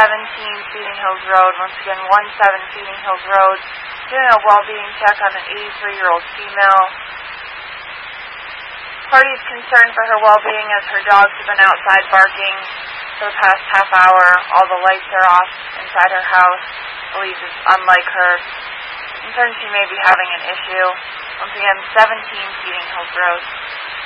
17 Feeding Hills Road. Once again, 17 Feeding Hills Road. Doing a well-being check on an 83-year-old female. Party is concerned for her well-being as her dogs have been outside barking for the past half hour. All the lights are off inside her house. Believes it's unlike her. Concerned she may be having an issue. Once again, 17 Feeding Hills Road.